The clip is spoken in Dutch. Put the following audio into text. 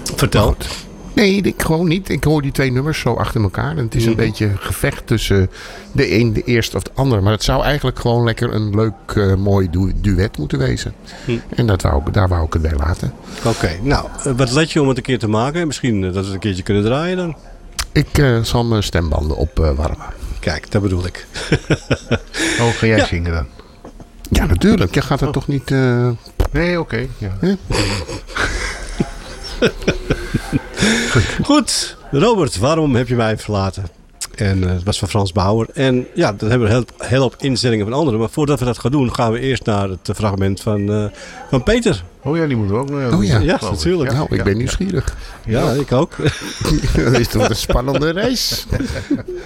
Vertel. Nee, ik gewoon niet. Ik hoor die 2 nummers zo achter elkaar. En het is een beetje gevecht tussen de een, de eerste of de ander. Maar het zou eigenlijk gewoon lekker een leuk, mooi duet moeten wezen. En daar wou ik het bij laten. Oké, nou, wat let je om het een keer te maken? Misschien dat we het een keertje kunnen draaien dan? Ik zal mijn stembanden opwarmen. Kijk, dat bedoel ik. Ga jij zingen dan? Ja, natuurlijk. Je gaat er toch niet... Nee, oké. Ja. Goed, Robert, waarom heb je mij verlaten? En het was van Frans Bauer. En ja, dat hebben we een hele hoop instellingen van anderen. Maar voordat we dat gaan doen, gaan we eerst naar het fragment van Peter. Oh ja, die moeten we ook nog. Oh ja. Ja, natuurlijk. Nou, ik ben nieuwsgierig. Ja, ik ook. Dat is toch een spannende reis.